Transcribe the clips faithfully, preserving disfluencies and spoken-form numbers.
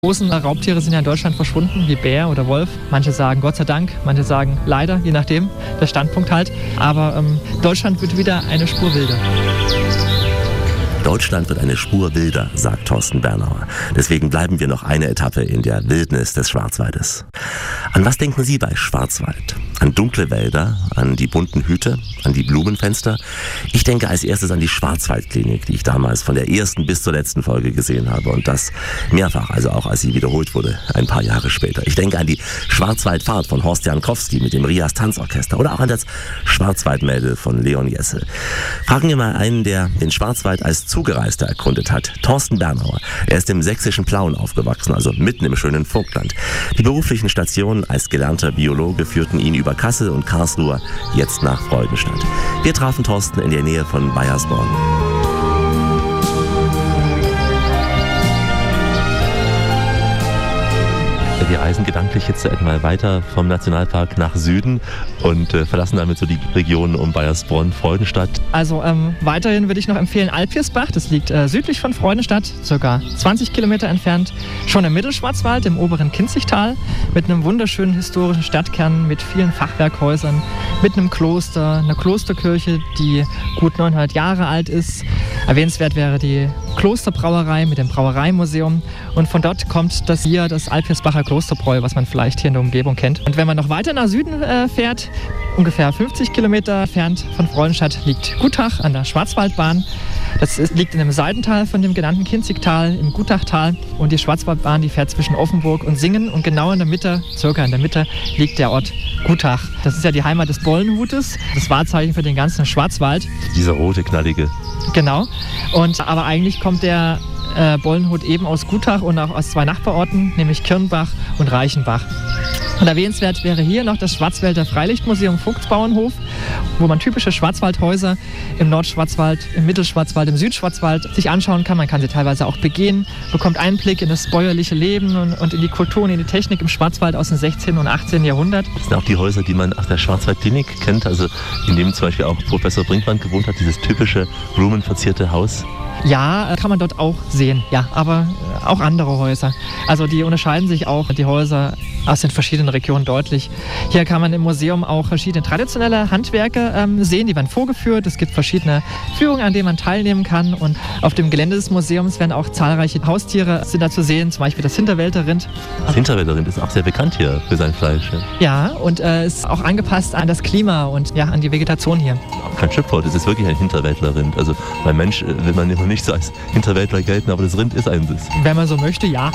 Großen Raubtiere sind ja in Deutschland verschwunden, wie Bär oder Wolf. Manche sagen Gott sei Dank, manche sagen leider, je nachdem, der Standpunkt halt. Aber ähm, Deutschland wird wieder eine Spur wilder. Deutschland wird eine Spur wilder, sagt Thorsten Bernauer. Deswegen bleiben wir noch eine Etappe in der Wildnis des Schwarzwaldes. An was denken Sie bei Schwarzwald? An dunkle Wälder, an die bunten Hüte, an die Blumenfenster? Ich denke als erstes an die Schwarzwaldklinik, die ich damals von der ersten bis zur letzten Folge gesehen habe. Und das mehrfach, also auch als sie wiederholt wurde, ein paar Jahre später. Ich denke an die Schwarzwaldfahrt von Horst Jankowski mit dem Rias Tanzorchester oder auch an das Schwarzwaldmädel von Leon Jesse. Fragen wir mal einen, der den Schwarzwald als Zugereister erkundet hat. Thorsten Bernauer. Er ist im sächsischen Plauen aufgewachsen, also mitten im schönen Vogtland. Die beruflichen Stationen als gelernter Biologe führten ihn über Kassel und Karlsruhe, jetzt nach Freudenstadt. Wir trafen Thorsten in der Nähe von Baiersbronn. Wir reisen gedanklich jetzt einmal weiter vom Nationalpark nach Süden und äh, verlassen damit so die Region um Baiersbronn, Freudenstadt. Also ähm, weiterhin würde ich noch empfehlen Alpirsbach. Das liegt äh, südlich von Freudenstadt, circa zwanzig Kilometer entfernt. Schon im Mittelschwarzwald, im oberen Kinzigtal, mit einem wunderschönen historischen Stadtkern, mit vielen Fachwerkhäusern, mit einem Kloster, einer Klosterkirche, die gut neunhundert Jahre alt ist. Erwähnenswert wäre die Klosterbrauerei mit dem Brauereimuseum. Und von dort kommt das hier, das Alpirsbacher Klosterbräu, was man vielleicht hier in der Umgebung kennt. Und wenn man noch weiter nach Süden äh, fährt, ungefähr fünfzig Kilometer entfernt von Freudenstadt, liegt Gutach an der Schwarzwaldbahn. Das ist, liegt in einem Seitental von dem genannten Kinzigtal, im Gutachtal. Und die Schwarzwaldbahn, die fährt zwischen Offenburg und Singen. Und genau in der Mitte, circa in der Mitte, liegt der Ort Gutach. Das ist ja die Heimat des Bollenhutes, das Wahrzeichen für den ganzen Schwarzwald. Dieser rote, knallige. Genau. Und, aber eigentlich kommt der äh, Bollenhut eben aus Gutach und auch aus zwei Nachbarorten, nämlich Kirnbach und Reichenbach. Und erwähnenswert wäre hier noch das Schwarzwälder Freilichtmuseum Vogtsbauernhof, wo man typische Schwarzwaldhäuser im Nordschwarzwald, im Mittelschwarzwald, im Südschwarzwald sich anschauen kann. Man kann sie teilweise auch begehen, bekommt Einblick in das bäuerliche Leben und, und in die Kultur und in die Technik im Schwarzwald aus dem sechzehnten und achtzehnten Jahrhundert. Das sind auch die Häuser, die man aus der Schwarzwaldklinik kennt, also in dem zum Beispiel auch Professor Brinkmann gewohnt hat, dieses typische blumenverzierte Haus. Ja, kann man dort auch sehen, ja, aber auch andere Häuser. Also die unterscheiden sich auch, die Häuser aus den verschiedenen Regionen deutlich. Hier kann man im Museum auch verschiedene traditionelle Handwerke ähm, sehen, die werden vorgeführt. Es gibt verschiedene Führungen, an denen man teilnehmen kann. Und auf dem Gelände des Museums werden auch zahlreiche Haustiere sind da zu sehen, zum Beispiel das Hinterwälder Rind. Das Hinterwälder Rind ist auch sehr bekannt hier für sein Fleisch. Ja, ja und äh, ist auch angepasst an das Klima und ja, an die Vegetation hier. Kein Schimpfwort, es ist wirklich ein Hinterwäldler Rind. Also beim Mensch will man immer nicht so als Hinterwäldler gelten, aber das Rind ist ein Biss. Wenn man so möchte, ja.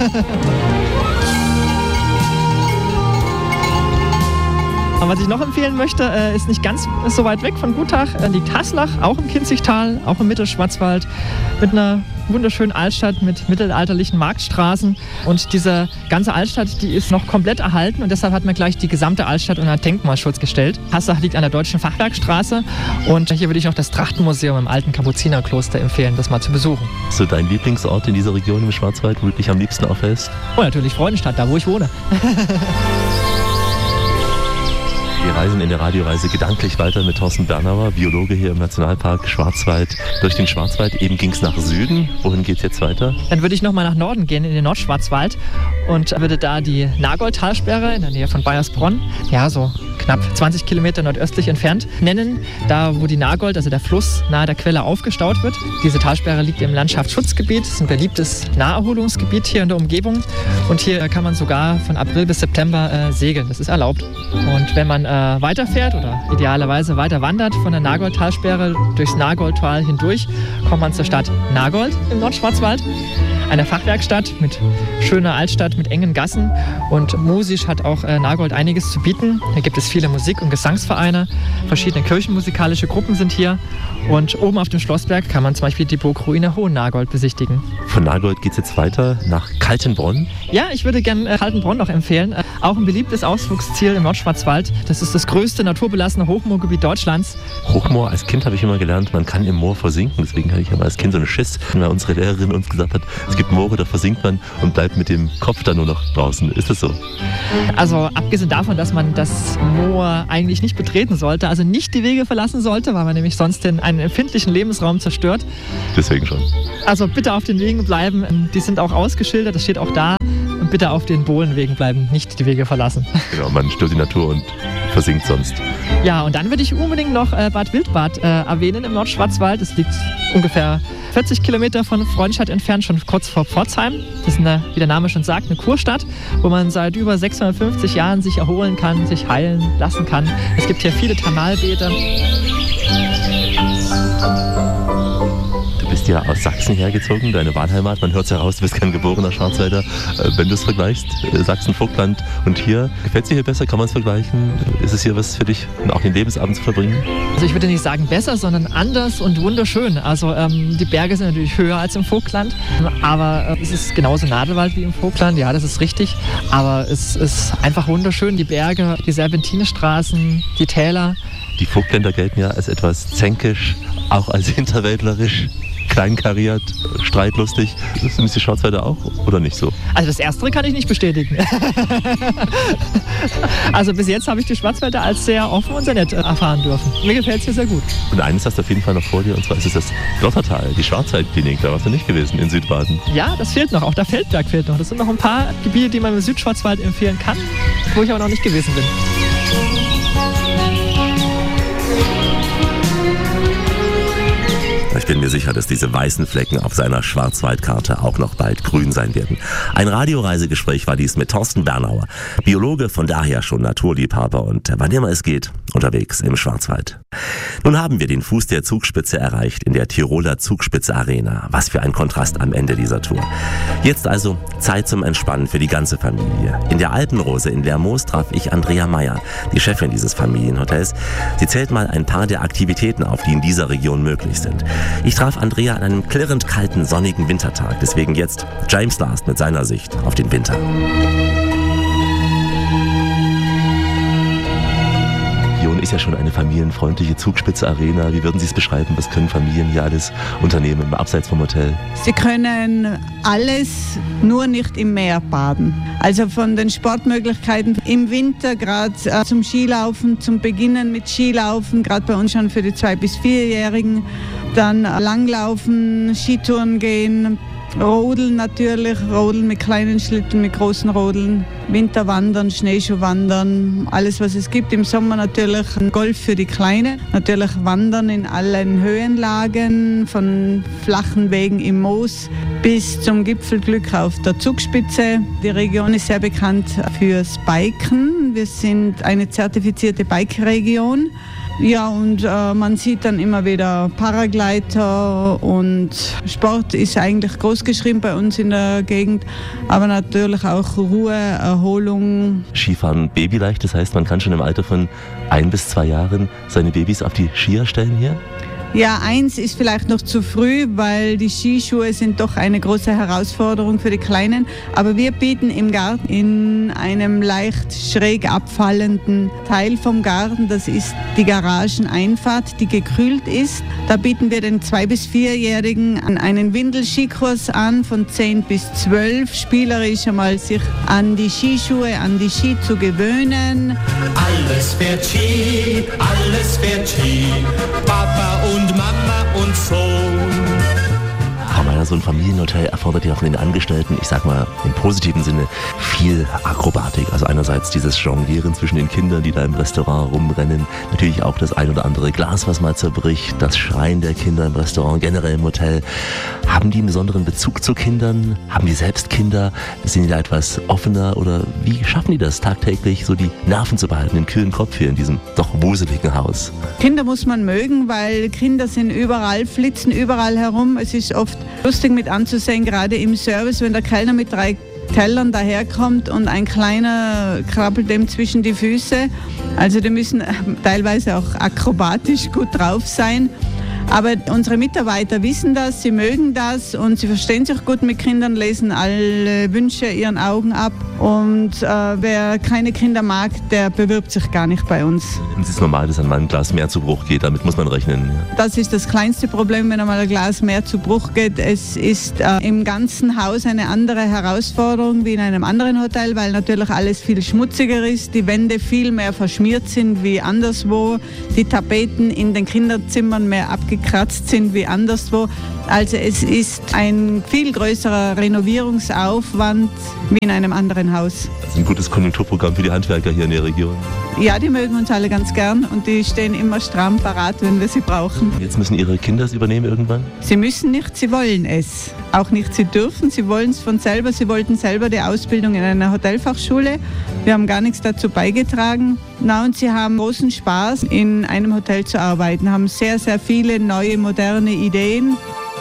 Was ich noch empfehlen möchte, ist nicht ganz so weit weg von Gutach, liegt Haslach, auch im Kinzigtal, auch im Mittelschwarzwald, mit einer wunderschönen Altstadt mit mittelalterlichen Marktstraßen. Und diese ganze Altstadt, die ist noch komplett erhalten und deshalb hat man gleich die gesamte Altstadt unter Denkmalschutz gestellt. Haslach liegt an der Deutschen Fachwerkstraße und hier würde ich noch das Trachtenmuseum im alten Kapuzinerkloster empfehlen, das mal zu besuchen. So dein Lieblingsort in dieser Region im Schwarzwald, wo du dich am liebsten aufhältst? Oh, natürlich Freudenstadt, da wo ich wohne. Wir reisen in der Radioreise gedanklich weiter mit Thorsten Bernauer, Biologe hier im Nationalpark Schwarzwald. Durch den Schwarzwald eben ging es nach Süden. Wohin geht es jetzt weiter? Dann würde ich nochmal nach Norden gehen, in den Nordschwarzwald und würde da die Nagoldtalsperre in der Nähe von Baiersbronn, ja so knapp zwanzig Kilometer nordöstlich entfernt, nennen. Da wo die Nagold, also der Fluss, nahe der Quelle aufgestaut wird. Diese Talsperre liegt im Landschaftsschutzgebiet. Das ist ein beliebtes Naherholungsgebiet hier in der Umgebung. Und hier kann man sogar von April bis September äh, segeln. Das ist erlaubt. Und wenn man äh, weiterfährt oder idealerweise weiter wandert von der Nagoldtalsperre durchs Nagoldtal hindurch, kommt man zur Stadt Nagold im Nordschwarzwald. Eine Fachwerkstatt mit schöner Altstadt mit engen Gassen und musisch hat auch äh, Nagold einiges zu bieten. Hier gibt es viele Musik- und Gesangsvereine, verschiedene kirchenmusikalische Gruppen sind hier und oben auf dem Schlossberg kann man zum Beispiel die Burgruine Hohen Nagold besichtigen. Von Nagold geht es jetzt weiter nach Kaltenbronn. Ja, ich würde gerne äh, Kaltenbronn noch empfehlen. Äh, auch ein beliebtes Ausflugsziel im Nordschwarzwald. Das ist das größte naturbelassene Hochmoorgebiet Deutschlands. Hochmoor, als Kind habe ich immer gelernt, man kann im Moor versinken. Deswegen hatte ich immer als Kind so einen Schiss, weil unsere Lehrerin uns gesagt hat, es gibt Moore, da versinkt man und bleibt mit dem Kopf dann nur noch draußen. Ist das so? Also abgesehen davon, dass man das Moor eigentlich nicht betreten sollte, also nicht die Wege verlassen sollte, weil man nämlich sonst den, einen empfindlichen Lebensraum zerstört. Deswegen schon. Also bitte auf den Wegen bleiben, die sind auch ausgeschildert, das steht auch da. Und bitte auf den Bohlenwegen bleiben, nicht die Wege verlassen. Genau, man stört die Natur und versinkt sonst. Ja, und dann würde ich unbedingt noch äh, Bad Wildbad äh, erwähnen im Nordschwarzwald. Es liegt ungefähr vierzig Kilometer von Freudenstadt entfernt, schon kurz vor Pforzheim. Das ist, eine, wie der Name schon sagt, eine Kurstadt, wo man seit über sechshundertfünfzig Jahren sich erholen kann, sich heilen lassen kann. Es gibt hier viele Thermalbäder. Du bist ja aus Sachsen hergezogen, deine Wahlheimat. Man hört es ja raus, du bist kein geborener Schwarzwälder. Wenn du es vergleichst, Sachsen, Vogtland und hier, gefällt es dir hier besser? Kann man es vergleichen? Ist es hier was für dich, auch den Lebensabend zu verbringen? Also ich würde nicht sagen besser, sondern anders und wunderschön. Also ähm, die Berge sind natürlich höher als im Vogtland, aber äh, es ist genauso Nadelwald wie im Vogtland, ja, das ist richtig. Aber es ist einfach wunderschön, die Berge, die Serpentinenstraßen, die Täler. Die Vogtländer gelten ja als etwas zänkisch, auch als hinterwäldlerisch. Kleinkariert, streitlustig. Sind die Schwarzwälder auch oder nicht so? Also das Erstere kann ich nicht bestätigen. Also bis jetzt habe ich die Schwarzwälder als sehr offen und sehr nett erfahren dürfen. Mir gefällt es hier sehr gut. Und eines hast du auf jeden Fall noch vor dir, und zwar ist es das Lottertal, die Schwarzwaldklinik. Da warst du nicht gewesen, in Südbaden. Ja, das fehlt noch. Auch der Feldberg fehlt noch. Das sind noch ein paar Gebiete, die man im Südschwarzwald empfehlen kann, wo ich aber noch nicht gewesen bin. Ich bin mir sicher, dass diese weißen Flecken auf seiner Schwarzwaldkarte auch noch bald grün sein werden. Ein Radioreisegespräch war dies mit Thorsten Bernauer, Biologe, von daher schon Naturliebhaber und wann immer es geht, unterwegs im Schwarzwald. Nun haben wir den Fuß der Zugspitze erreicht in der Tiroler Zugspitze Arena. Was für ein Kontrast am Ende dieser Tour. Jetzt also Zeit zum Entspannen für die ganze Familie. In der Alpenrose in Lermoos traf ich Andrea Meyer, die Chefin dieses Familienhotels. Sie zählt mal ein paar der Aktivitäten auf, die in dieser Region möglich sind. Ich traf Andrea an einem klirrend kalten, sonnigen Wintertag. Deswegen jetzt James Last mit seiner Sicht auf den Winter. Jon ist ja schon eine familienfreundliche Zugspitze-Arena. Wie würden Sie es beschreiben? Was können Familien hier alles unternehmen, abseits vom Hotel? Sie können alles, nur nicht im Meer baden. Also von den Sportmöglichkeiten im Winter, gerade äh, zum Skilaufen, zum Beginnen mit Skilaufen, gerade bei uns schon für die zwei- bis vierjährigen. Dann äh, Langlaufen, Skitouren gehen, Rodeln natürlich, Rodeln mit kleinen Schlitten, mit großen Rodeln, Winterwandern, Schneeschuhwandern, alles was es gibt. Im Sommer natürlich Golf für die Kleinen, natürlich Wandern in allen Höhenlagen, von flachen Wegen im Moos bis zum Gipfelglück auf der Zugspitze. Die Region ist sehr bekannt fürs Biken. Wir sind eine zertifizierte Bike-Region. Ja, und äh, man sieht dann immer wieder Paragleiter und Sport ist eigentlich groß geschrieben bei uns in der Gegend, aber natürlich auch Ruhe, Erholung. Skifahren babyleicht, das heißt, man kann schon im Alter von ein bis zwei Jahren seine Babys auf die Skier stellen hier? Ja, eins ist vielleicht noch zu früh, weil die Skischuhe sind doch eine große Herausforderung für die Kleinen. Aber wir bieten im Garten in einem leicht schräg abfallenden Teil vom Garten, das ist die Garageneinfahrt, die gekühlt ist. Da bieten wir den zwei- bis vierjährigen einen Windelskikurs an von zehn bis zwölf, spielerisch einmal sich an die Skischuhe, an die Ski zu gewöhnen. Alles fährt Ski, alles fährt Ski, Papa und Und Mama und Sohn. Frau Meyer, so ein Familienhotel erfordert ja von den Angestellten, ich sag mal im positiven Sinne, viel Akrobatik. Also einerseits dieses Jonglieren zwischen den Kindern, die da im Restaurant rumrennen. Natürlich auch das ein oder andere Glas, was mal zerbricht. Das Schreien der Kinder im Restaurant, generell im Hotel. Haben die einen besonderen Bezug zu Kindern? Haben die selbst Kinder? Sind die da etwas offener? Oder wie schaffen die das tagtäglich, so die Nerven zu behalten, den kühlen Kopf hier in diesem doch wuseligen Haus? Kinder muss man mögen, weil Kinder sind überall, flitzen überall herum. Es ist oft lustig mit anzusehen, gerade im Service, wenn der Kellner mit drei Tellern daherkommt und ein Kleiner krabbelt dem zwischen die Füße. Also die müssen teilweise auch akrobatisch gut drauf sein. Aber unsere Mitarbeiter wissen das, sie mögen das und sie verstehen sich gut mit Kindern, lesen alle Wünsche ihren Augen ab. Und äh, wer keine Kinder mag, der bewirbt sich gar nicht bei uns. Es ist normal, dass einmal ein Glas mehr zu Bruch geht, damit muss man rechnen. Ja. Das ist das kleinste Problem, wenn einmal ein Glas mehr zu Bruch geht. Es ist äh, im ganzen Haus eine andere Herausforderung wie in einem anderen Hotel, weil natürlich alles viel schmutziger ist, die Wände viel mehr verschmiert sind wie anderswo, die Tapeten in den Kinderzimmern mehr abgekratzt sind wie anderswo. Also es ist ein viel größerer Renovierungsaufwand wie in einem anderen Haus. Das ist ein gutes Konjunkturprogramm für die Handwerker hier in der Region. Ja, die mögen uns alle ganz gern und die stehen immer stramm parat, wenn wir sie brauchen. Jetzt müssen Ihre Kinder es übernehmen irgendwann? Sie müssen nicht, sie wollen es. Auch nicht, sie dürfen, sie wollen es von selber. Sie wollten selber die Ausbildung in einer Hotelfachschule. Wir haben gar nichts dazu beigetragen. Na, und sie haben großen Spaß, in einem Hotel zu arbeiten, haben sehr, sehr viele neue, moderne Ideen.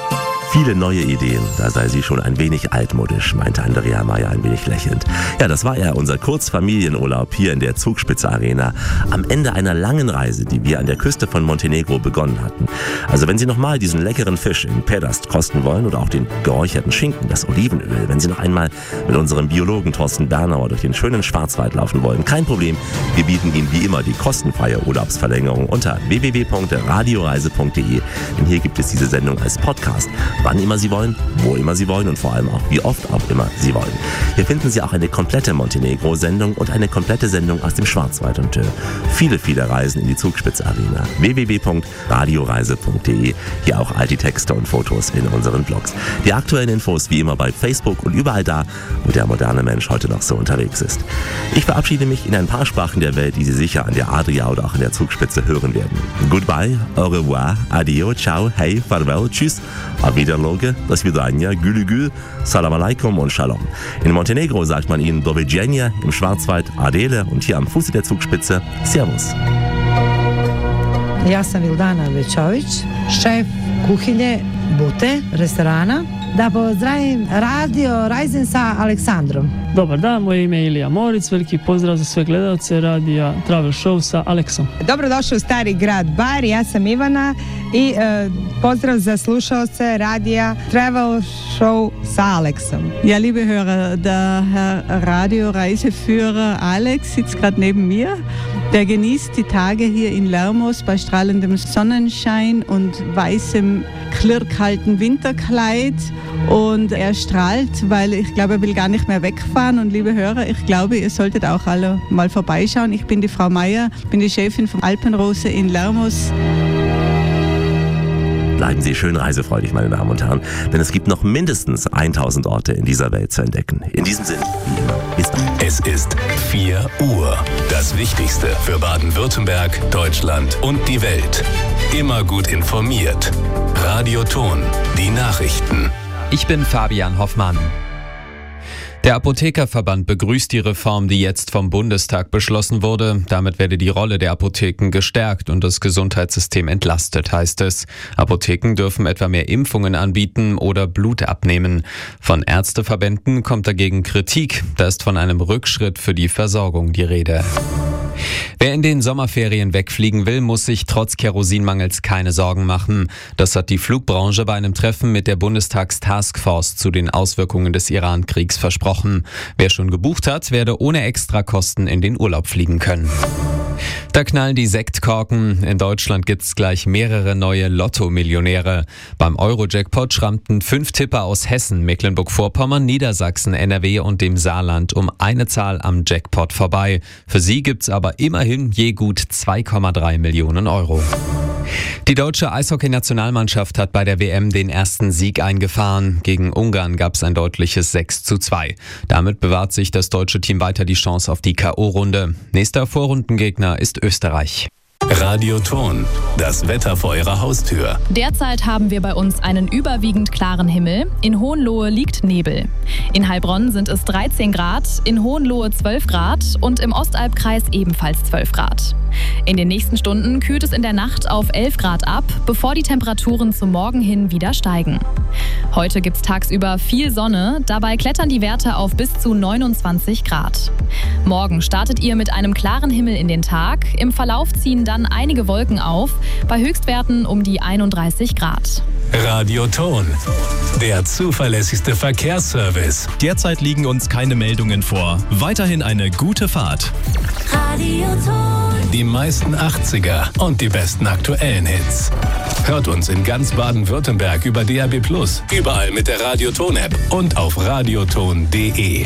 Viele neue Ideen, da sei sie schon ein wenig altmodisch, meinte Andrea Meyer ein wenig lächelnd. Ja, das war ja unser Kurzfamilienurlaub hier in der Zugspitze Arena am Ende einer langen Reise, die wir an der Küste von Montenegro begonnen hatten. Also wenn Sie nochmal diesen leckeren Fisch in Pedast kosten wollen oder auch den geräucherten Schinken, das Olivenöl, wenn Sie noch einmal mit unserem Biologen Thorsten Bernauer durch den schönen Schwarzwald laufen wollen, kein Problem. Wir bieten Ihnen wie immer die kostenfreie Urlaubsverlängerung unter w w w punkt radioreise punkt de. Denn hier gibt es diese Sendung als Podcast. Wann immer Sie wollen, wo immer Sie wollen und vor allem auch wie oft auch immer Sie wollen. Hier finden Sie auch eine komplette Montenegro-Sendung und eine komplette Sendung aus dem Schwarzwald und äh, viele, viele Reisen in die Zugspitze Arena. w w w punkt radioreise punkt de. Hier auch all die Texte und Fotos in unseren Blogs. Die aktuellen Infos wie immer bei Facebook und überall da, wo der moderne Mensch heute noch so unterwegs ist. Ich verabschiede mich in ein paar Sprachen der Welt, die Sie sicher an der Adria oder auch in der Zugspitze hören werden. Goodbye, au revoir, adio, ciao, hey, farewell, tschüss, auf Wiederloge, do svidania, gülü gül, salam alaikum und shalom. In Montenegro sagt man ihnen doviđenja, im Schwarzwald Adele und hier am Fuße der Zugspitze Servus. Ja sam Ildana Večović, šef kuhinje Bute, restorana. Da pozdravim Radio Rajzen sa Aleksandrom. Dobar dan, moje ime je Ilija Moric, veliki pozdrav za sve gledalce Radija Travel Show sa Aleksom. Dobrodošli u Stari grad Bar, ja sam Ivana i e, pozdrav za slušalce Radija Travel Show sa Aleksom. Ja, liebe Hörer, der Herr Radioreiseführer Alex sitzt gerade neben mir. Der genießt die Tage hier in Lermos bei strahlendem Sonnenschein und weißem, klirrkalten Winterkleid. Und er strahlt, weil ich glaube, er will gar nicht mehr wegfahren. Und liebe Hörer, ich glaube, ihr solltet auch alle mal vorbeischauen. Ich bin die Frau Meier, bin die Chefin von Alpenrose in Lermos. Bleiben Sie schön reisefreudig, meine Damen und Herren, denn es gibt noch mindestens tausend Orte in dieser Welt zu entdecken. In diesem Sinne, wie immer, bis dann. Es ist vier Uhr. Das Wichtigste für Baden-Württemberg, Deutschland und die Welt. Immer gut informiert. Radio Ton, die Nachrichten. Ich bin Fabian Hoffmann. Der Apothekerverband begrüßt die Reform, die jetzt vom Bundestag beschlossen wurde. Damit werde die Rolle der Apotheken gestärkt und das Gesundheitssystem entlastet, heißt es. Apotheken dürfen etwa mehr Impfungen anbieten oder Blut abnehmen. Von Ärzteverbänden kommt dagegen Kritik. Da ist von einem Rückschritt für die Versorgung die Rede. Wer in den Sommerferien wegfliegen will, muss sich trotz Kerosinmangels keine Sorgen machen. Das hat die Flugbranche bei einem Treffen mit der Bundestagstaskforce zu den Auswirkungen des Iran-Kriegs versprochen. Wer schon gebucht hat, werde ohne Extrakosten in den Urlaub fliegen können. Da knallen die Sektkorken. In Deutschland gibt's gleich mehrere neue Lotto-Millionäre. Beim Euro-Jackpot schrammten fünf Tipper aus Hessen, Mecklenburg-Vorpommern, Niedersachsen, N R W und dem Saarland um eine Zahl am Jackpot vorbei. Für sie gibt's aber immerhin je gut zwei Komma drei Millionen Euro. Die deutsche Eishockey-Nationalmannschaft hat bei der W M den ersten Sieg eingefahren. Gegen Ungarn gab es ein deutliches sechs zu zwei. Damit bewahrt sich das deutsche Team weiter die Chance auf die K O-Runde. Nächster Vorrundengegner ist Österreich. Radio Ton, das Wetter vor Ihrer Haustür. Derzeit haben wir bei uns einen überwiegend klaren Himmel. In Hohenlohe liegt Nebel. In Heilbronn sind es dreizehn Grad, in Hohenlohe zwölf Grad und im Ostalbkreis ebenfalls zwölf Grad. In den nächsten Stunden kühlt es in der Nacht auf elf Grad ab, bevor die Temperaturen zum Morgen hin wieder steigen. Heute gibt es tagsüber viel Sonne, dabei klettern die Werte auf bis zu neunundzwanzig Grad. Morgen startet ihr mit einem klaren Himmel in den Tag, im Verlauf ziehen dann einige Wolken auf, bei Höchstwerten um die einunddreißig Grad. Radioton, der zuverlässigste Verkehrsservice. Derzeit liegen uns keine Meldungen vor. Weiterhin eine gute Fahrt. Radioton. Die meisten achtziger und die besten aktuellen Hits. Hört uns in ganz Baden-Württemberg über D A B plus, überall mit der Radioton-App und auf radioton punkt de.